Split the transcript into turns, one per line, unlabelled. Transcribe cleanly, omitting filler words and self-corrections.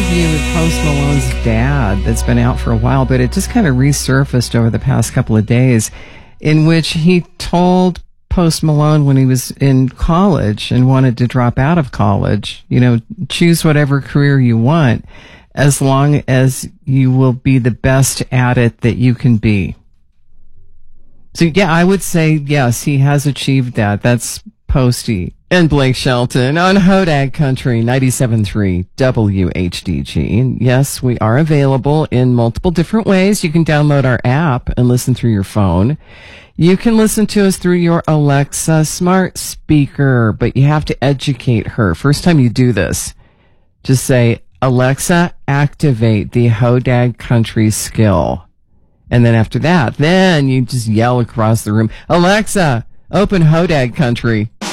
interview with Post Malone's dad that's been out for a while, but it just kind of resurfaced over the past couple of days, in which he told Post Malone when he was in college and wanted to drop out of college, choose whatever career you want as long as you will be the best at it that you can be. So yeah, I would say yes, he has achieved that. That's Posty and Blake Shelton on Hodag Country 97.3 WHDG. And yes, we are available in multiple different ways. You can download our app and listen through your phone. You can listen to us through your Alexa smart speaker, but you have to educate her. First time you do this, just say, Alexa, activate the Hodag Country skill. And then after that, then you just yell across the room, Alexa, open Hodag Country.